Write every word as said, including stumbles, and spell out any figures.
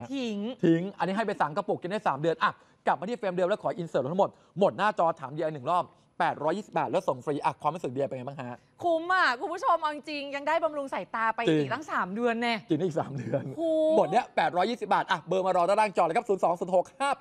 ทิ้งทิ้งอันนี้ให้ไปสามกระปุกกินได้สามเดือนอ่ะกลับมาที่เฟรมเดิมแล้วขออินเสิร์ตทั้งหมดหมดหน้าจอถามเดียหนึ่งรอบแปดร้อยยี่สิบบาทแล้วส่งฟรีอ่ะความรู้สึกเดียเป็นไงบ้างฮะคุ้มอ่ะคุณผู้ชมเอาจริงยังได้บำรุงสายตาไปอีกตั้งสามเดือนแน่กินได้อีกสามเดือนคุ้มหมดเนี้ยแปดร้อยยี่สิบบาทอ่ะเบอร์มารอด้านล่างจอเลยครับศูนย์ สอง ศูนย์ หก ห้า